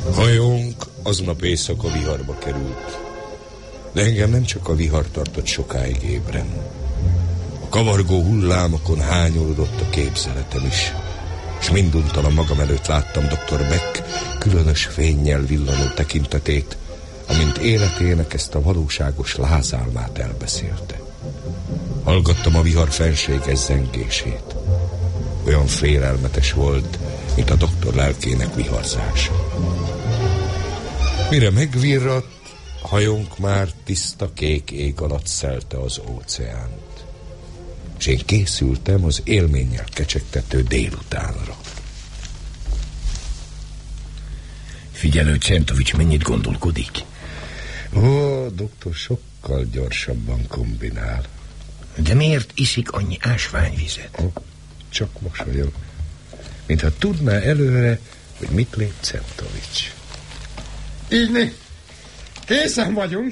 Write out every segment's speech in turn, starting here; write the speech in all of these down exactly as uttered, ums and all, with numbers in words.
Hajónk aznap éjszaka viharba került, de engem nem csak a vihar tartott sokáig ébren. A kavargó hullámokon hányolódott a képzeletem is, és minduntalan magam előtt láttam doktor Beck különös fénnyel villanó tekintetét, amint életének ezt a valóságos lázálmát elbeszélte. Hallgattam a vihar fenséges zengését. Olyan félelmetes volt, mint a doktor lelkének viharzása. Mire megvirradt, hajónk már tiszta kék ég alatt szelte az óceánt, és én készültem az élménnyel kecsegtető délutánra. Figyelő, Centovics mennyit gondolkodik? Ó, doktor sokkal gyorsabban kombinál. De miért iszik annyi ásványvizet? Ó, csak mosolyog, mintha tudná előre, hogy mit lép Centovics. Így mi? Készen vagyunk.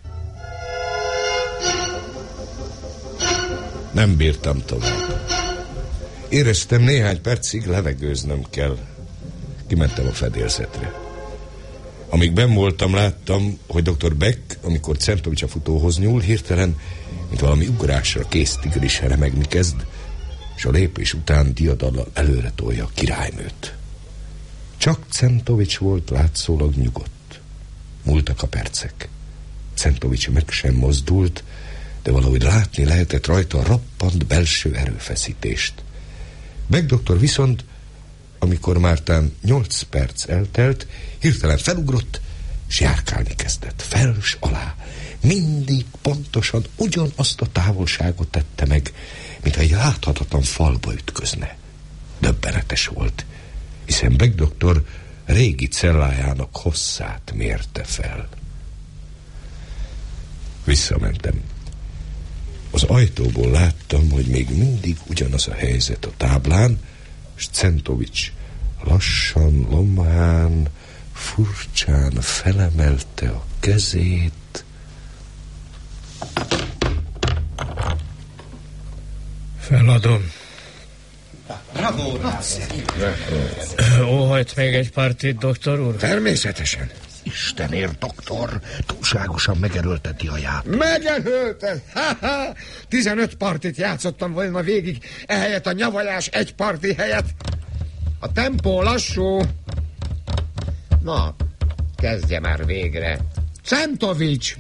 Nem bírtam tovább. Éreztem, néhány percig levegőznöm kell. Kimentem a fedélzetre. Amíg benn voltam, láttam, hogy doktor Beck, amikor Centovics a futóhoz nyúl, hirtelen, mint valami ugrásra kész tigris remegni kezd, és a lépés után diadallal előre tolja a királynőt. Csak Centovics volt látszólag nyugodt. Múltak a percek. Centovics meg sem mozdult, de valahogy látni lehetett rajta a roppant belső erőfeszítést. Beck doktor viszont, amikor mártán nyolc perc eltelt, hirtelen felugrott, és járkálni kezdett, fel s alá. Mindig pontosan ugyanazt a távolságot tette meg, mintha egy láthatatlan falba ütközne. Döbbenetes volt, hiszen Beck doktor régi cellájának hosszát mérte fel. Visszamentem. Az ajtóból láttam, hogy még mindig ugyanaz a helyzet a táblán, és Centovics lassan, lomhán, furcsán felemelte a kezét. Feladom. Bravo, Óhajt még egy partit, doktor úr? természetesen. Istenért, doktor, túlságosan megerőlteti a játék. Megerőlted? Ha-ha! tizenöt partit játszottam volna végig, ehelyett a nyavajás egy parti helyett. A tempó lassú. Na, kezdje már végre. Centovics!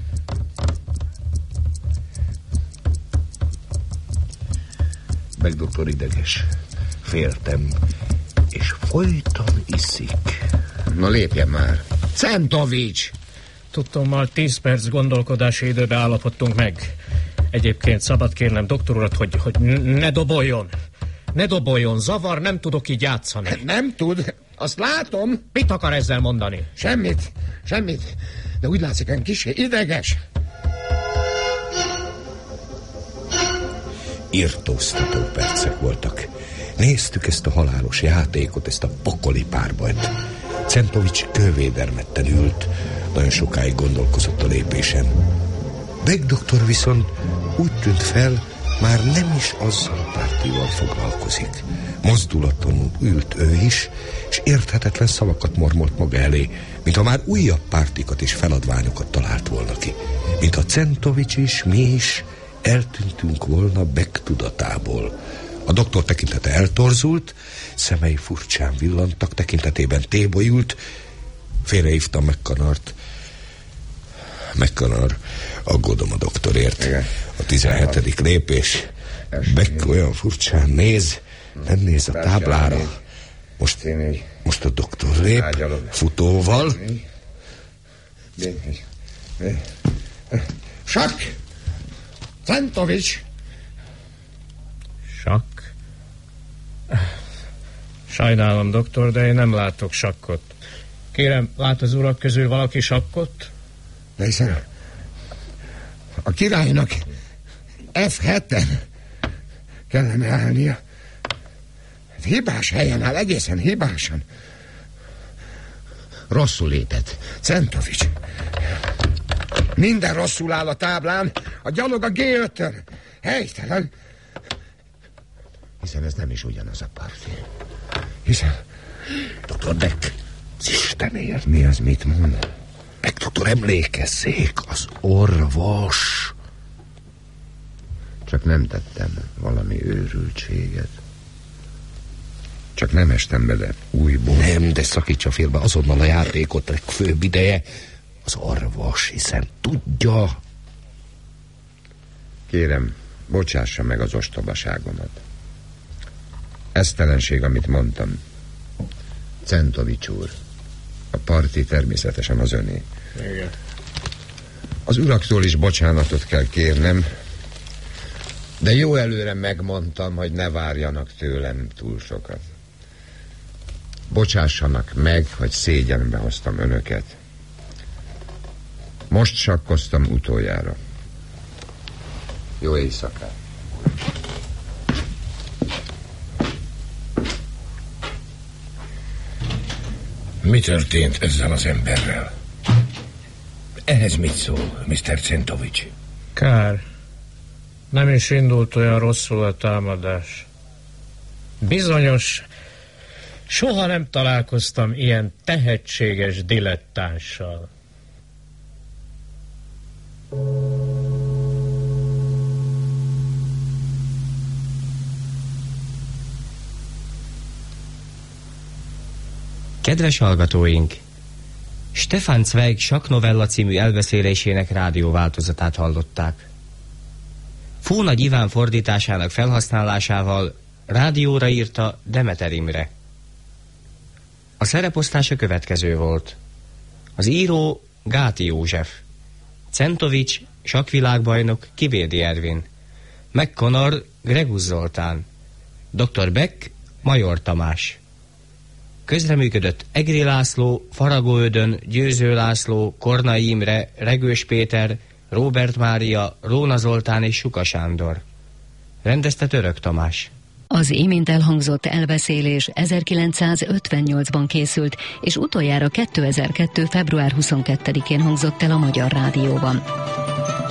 Meg doktor ideges. Féltem, és folyton iszik. Na lépjen már. Centovics! Tudtommal tíz perc gondolkodási időbe állapodtunk meg. Egyébként szabad kérnem doktor urat, hogy, hogy ne doboljon. Ne doboljon, zavar, nem tudok így játszani. Nem tud, azt látom. Mit akar ezzel mondani? Semmit, semmit. De úgy látszik, ön kissé ideges. Irtóztató percek voltak. Néztük ezt a halálos játékot, ezt a pokoli párbajt. Centovics kővédermetten ült, nagyon sokáig gondolkozott a lépésen. Beck doktor viszont úgy tűnt fel, már nem is azzal a pártival foglalkozik. Mozdulatlanul ült ő is, és érthetetlen szavakat mormolt maga elé, mintha már újabb pártikat és feladványokat talált volna ki. Mint a Centovics is, mi is eltűntünk volna Beck tudatából. A doktor tekintete eltorzult, szemei furcsán villantak, tekintetében tébolyult. Félrehívtam McConnort. McConnor, aggódom a doktorért. Igen. A tizenhetedik lépés. Beck olyan furcsán néz, nem néz a táblára. Most, most a doktor lép, futóval. Sakk! Centovics! Sakk? Sajnálom, doktor, de én nem látok sakkot. Kérem, lát az urak közül valaki sakkot? De hiszen a királynak ef heten kellene állnia. Hibás helyen áll, egészen hibásan. Rosszul lépett. Centovics. Minden rosszul áll a táblán. A gyalog a gé ötön. Helytelen. Hiszen ez nem is ugyanaz a parti. Hiszen... doktor Beck, Az Istenért, mi az, mit mond? Meg doktor, emlékezzék, az orvos. Csak nem tettem valami őrültséget. Csak nem estem bele újból. Nem, de szakítsa félbe azonnal a játékot, legfőbb ideje. Az orvos, hiszen tudja. Kérem, bocsássa meg az ostobaságomat. Esztelenség, amit mondtam. Centovics úr, a parti természetesen az öné. Igen. Az uraktól is bocsánatot kell kérnem, de jó előre megmondtam, hogy ne várjanak tőlem túl sokat. Bocsássanak meg, hogy szégyenbe hoztam önöket. Most sakkoztam utoljára. Jó éjszakát. Mi történt ezzel az emberrel? Ehhez mit szól, miszter Centovics? Kár. Nem is indult olyan rosszul a támadás. Bizonyos, soha nem találkoztam ilyen tehetséges dilettánssal. Kedves hallgatóink! Stefan Zweig sakknovella című elbeszélésének rádióváltozatát hallották. Fónagy Iván fordításának felhasználásával rádióra írta Demeter Imre. A szereposztás a következő volt. Az író Gáti József, Centovics sakkvilágbajnok Kivédi Ervin, McConnor Gregusz Zoltán, doktor Beck Major Tamás. Közreműködött Egri László, Faragó Ödön, Győző László, Kornai Imre, Regős Péter, Róbert Mária, Róna Zoltán és Suka Sándor. Rendezte Török Tamás. Az imént elhangzott elbeszélés ezerkilencszázötvennyolcban készült, és utoljára kétezer-kettő. február huszonkettedikén hangzott el a Magyar Rádióban.